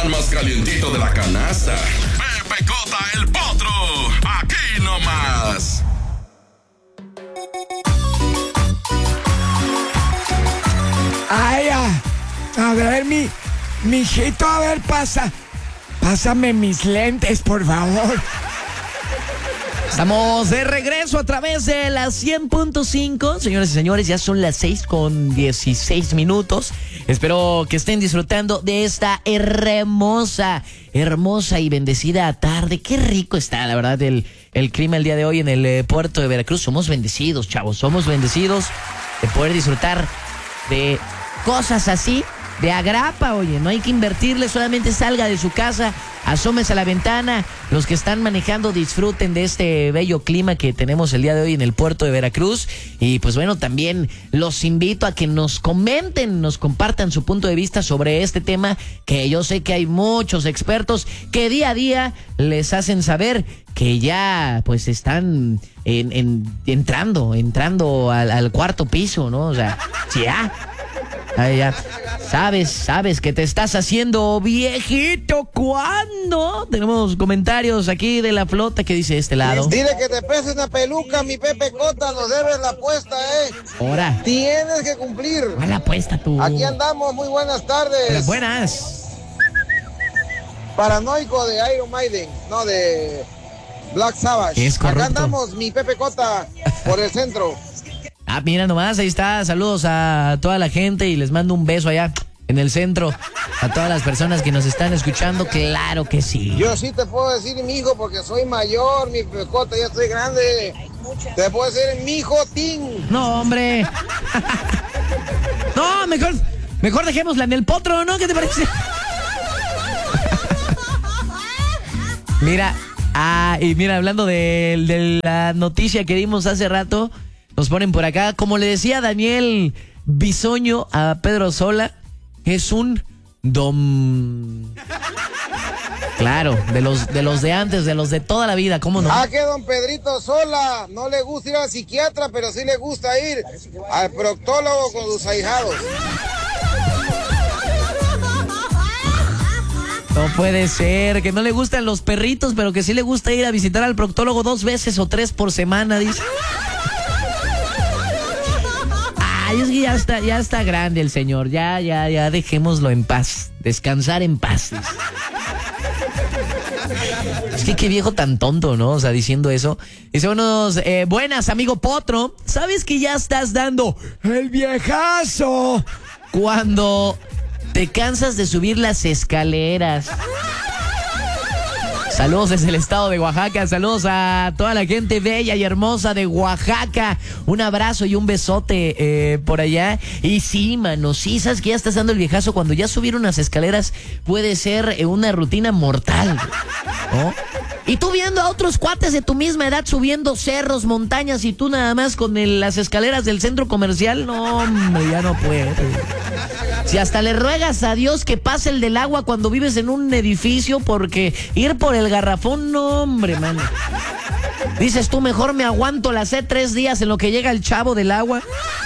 pan más calientito de la canasta. Pepe Cota, el potro. Aquí nomás. Ay, a ver, mijito, a ver, pásame mis lentes, por favor. Estamos de regreso a través de la 100.5. Señoras y señores, ya son las 6:16. Espero que estén disfrutando de esta hermosa y bendecida tarde. Qué rico está, la verdad, el clima el día de hoy en el puerto de Veracruz. Somos bendecidos, chavos. Somos bendecidos de poder disfrutar de cosas así, de agrapa. Oye, no hay que invertirle, solamente salga de su casa, asómese a la ventana. Los que están manejando, disfruten de este bello clima que tenemos el día de hoy en el puerto de Veracruz. Y pues bueno, también los invito a que nos comenten, nos compartan su punto de vista sobre este tema, que yo sé que hay muchos expertos que día a día les hacen saber que ya pues están entrando al cuarto piso, ¿no? O sea, ya. Ay, ya. Sabes que te estás haciendo viejito. ¿Cuándo? Tenemos comentarios aquí de la flota que dice este lado. Dile que te pese una peluca, mi Pepe Cota, nos debes la apuesta, Ahora. Tienes que cumplir. ¿Cuál apuesta tú? Aquí andamos, muy buenas tardes. Buenas. Paranoico de Iron Maiden, no, de Black Sabbath. Es correcto. Acá andamos, mi Pepe Cota, por el centro. Ah, mira nomás, ahí está. Saludos a toda la gente y les mando un beso allá en el centro. A todas las personas que nos están escuchando, claro que sí. Yo sí te puedo decir mi hijo porque soy mayor, mi Pepe Cota, ya estoy grande. Te puedo decir mi hijo Tim. No, hombre. No, mejor dejémosla en el potro, ¿no? ¿Qué te parece? Mira, y mira, hablando de la noticia que dimos hace rato, nos ponen por acá, como le decía Daniel Bisoño a Pedro Sola, es un dom. Claro, de los de antes, de los de toda la vida, ¿cómo no? Que don Pedrito Sola no le gusta ir al psiquiatra, pero sí le gusta ir al proctólogo con sus ahijados. No puede ser, que no le gustan los perritos, pero que sí le gusta ir a visitar al proctólogo 2 veces o 3 por semana, dice. Ay, es que ya está grande el señor, ya dejémoslo en paz, descansar en paz. Es que qué viejo tan tonto, ¿no? O sea, diciendo eso. Dice buenas, amigo Potro, ¿sabes que ya estás dando el viejazo cuando te cansas de subir las escaleras? Saludos desde el estado de Oaxaca, saludos a toda la gente bella y hermosa de Oaxaca. Un abrazo y un besote por allá. Y sí, mano, sí, sabes que ya estás dando el viejazo cuando ya subir unas escaleras puede ser una rutina mortal, ¿no? Y tú viendo a otros cuates de tu misma edad subiendo cerros, montañas y tú nada más con las escaleras del centro comercial, no, hombre, ya no puedes. Si hasta le ruegas a Dios que pase el del agua cuando vives en un edificio, porque ir por el garrafón, no, hombre, mano. Dices tú, mejor me aguanto la sed 3 días en lo que llega el chavo del agua.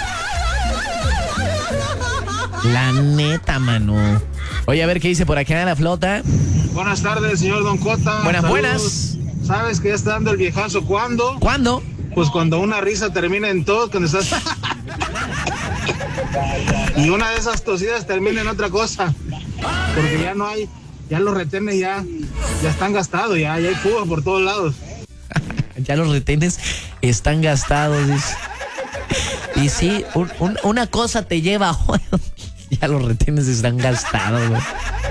La neta, mano. Oye, a ver qué dice por acá la flota. Buenas tardes, señor Don Cota. Buenas. ¿Sabes que ya está dando el viejazo cuándo? ¿Cuándo? Pues cuando una risa termina en tos, cuando estás... y una de esas tosidas termina en otra cosa. Porque ya no hay, ya los retenes ya están gastados, ya hay fuga por todos lados. Ya los retenes están gastados, dice. Y sí, una cosa te lleva a... Ya los retenes están gastados, güey.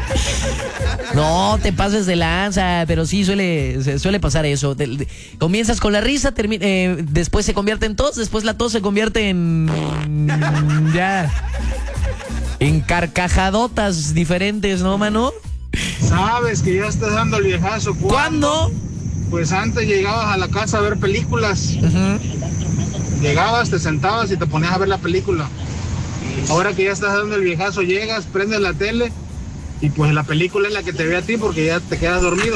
No te pases de lanza, pero sí suele pasar eso. Comienzas con la risa, después se convierte en tos, después la tos se convierte en carcajadotas diferentes, ¿no, mano? Sabes que ya estás dando el viejazo. ¿Cuándo? Pues antes llegabas a la casa a ver películas. Llegabas, te sentabas y te ponías a ver la película. Ahora que ya estás dando el viejazo, llegas, prendes la tele y pues la película es la que te ve a ti porque ya te quedas dormido.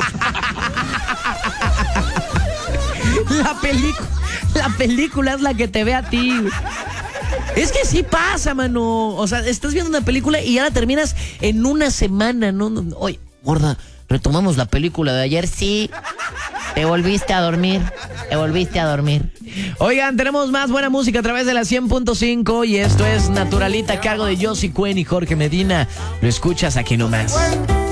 La película es la que te ve a ti. Es que sí pasa, mano. O sea, estás viendo una película y ya la terminas en una semana, ¿no? Oye, gorda, ¿retomamos la película de ayer? Sí. Te volviste a dormir. Oigan, tenemos más buena música a través de la 100.5 y esto es Naturalita a cargo de Josie Cuen y Jorge Medina. Lo escuchas aquí nomás.